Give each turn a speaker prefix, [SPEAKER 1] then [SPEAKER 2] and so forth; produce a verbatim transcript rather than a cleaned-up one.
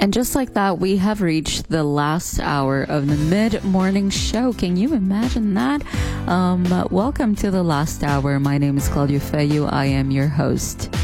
[SPEAKER 1] And just like that, we have reached the last hour of the mid-morning show. Can you imagine that? Um, welcome to the last hour. My name is Claudia Feyu. I am your host.